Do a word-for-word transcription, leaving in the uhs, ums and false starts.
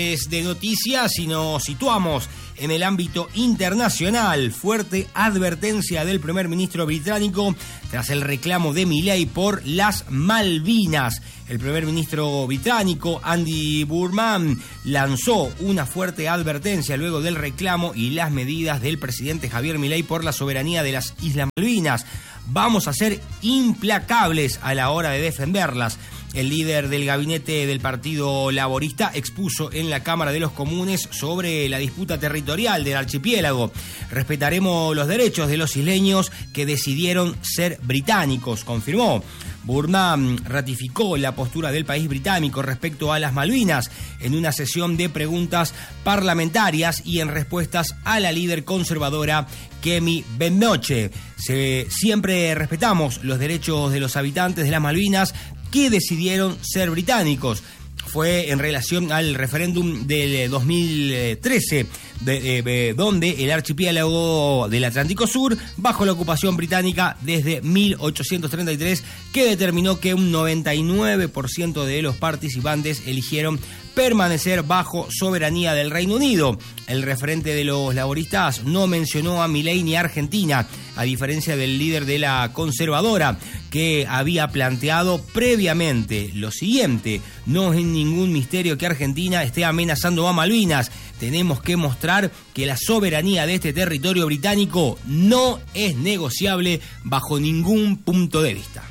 De noticias y nos situamos en el ámbito internacional. Fuerte advertencia del primer ministro británico tras el reclamo de Milei por las Malvinas. El primer ministro británico, Andy Burnham, lanzó una fuerte advertencia luego del reclamo y las medidas del presidente Javier Milei por la soberanía de las Islas Malvinas. Vamos a ser implacables a la hora de defenderlas. El líder del gabinete del Partido Laborista expuso en la Cámara de los Comunes sobre la disputa territorial del archipiélago. Respetaremos los derechos de los isleños que decidieron ser británicos, confirmó. Burnham ratificó la postura del país británico respecto a las Malvinas en una sesión de preguntas parlamentarias y en respuestas a la líder conservadora Kemi Bennoche. Se, siempre respetamos los derechos de los habitantes de las Malvinas que decidieron ser británicos. Fue en relación al referéndum del dos mil trece, de, de, donde el archipiélago del Atlántico Sur, bajo la ocupación británica desde mil ochocientos treinta y tres, que determinó que un noventa y nueve por ciento de los participantes eligieron permanecer bajo soberanía del Reino Unido. El referente de los laboristas no mencionó a Milei ni a Argentina, a diferencia del líder de la conservadora, que había planteado previamente lo siguiente: no es ningún misterio que Argentina esté amenazando a Malvinas. Tenemos que mostrar que la soberanía de este territorio británico no es negociable bajo ningún punto de vista.